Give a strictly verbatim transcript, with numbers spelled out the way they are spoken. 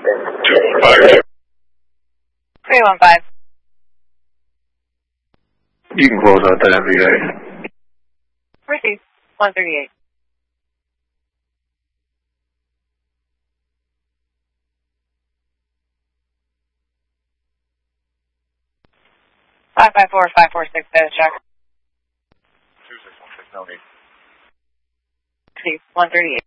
two five two. three one five. You can close out that V A. Receive. one thirty-eight. five five four, five four six, status check. two six one six, no need. Receive. one thirty-eight.